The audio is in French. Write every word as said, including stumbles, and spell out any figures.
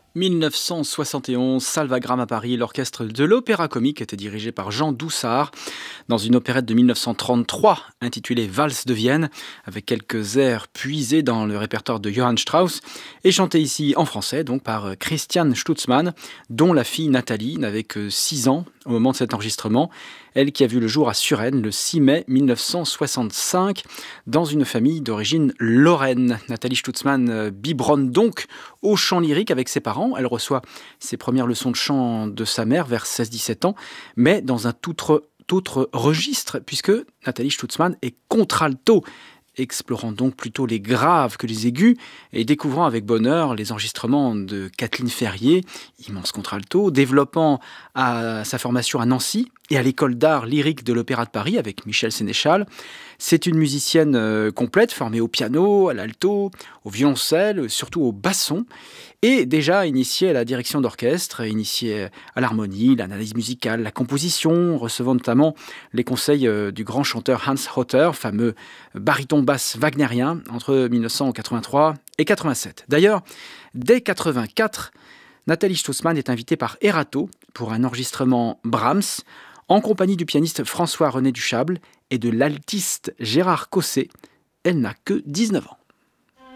mille neuf cent soixante et onze, Salvagram à Paris, l'orchestre de l'Opéra Comique était dirigé par Jean Doussard dans une opérette de mille neuf cent trente-trois intitulée Valse de Vienne, avec quelques airs puisés dans le répertoire de Johann Strauss et chanté ici en français donc par Christiane Stutzmann, dont la fille Nathalie n'avait que six ans au moment de cet enregistrement, elle qui a vu le jour à Suresnes le six mai mille neuf cent soixante-cinq dans une famille d'origine lorraine. Nathalie Stutzmann biberonne donc au chant lyrique avec ses parents. Elle reçoit ses premières leçons de chant de sa mère vers seize dix-sept ans, mais dans un tout autre, tout autre registre, puisque Nathalie Stutzmann est contralto, explorant donc plutôt les graves que les aigus et découvrant avec bonheur les enregistrements de Kathleen Ferrier, immense contralto, développant à sa formation à Nancy et à l'école d'art lyrique de l'Opéra de Paris avec Michel Sénéchal. C'est une musicienne euh, complète, formée au piano, à l'alto, au violoncelle, surtout au basson, et déjà initiée à la direction d'orchestre, initiée à l'harmonie, l'analyse musicale, la composition, recevant notamment les conseils euh, du grand chanteur Hans Hotter, fameux baryton basse wagnérien, entre mille neuf cent quatre-vingt-trois et quatre-vingt-sept. D'ailleurs, dès quatre-vingt-quatre, Nathalie Stutzmann est invitée par Erato pour un enregistrement Brahms, en compagnie du pianiste François-René Duchâble et de l'altiste Gérard Cosset. Elle n'a que dix-neuf ans.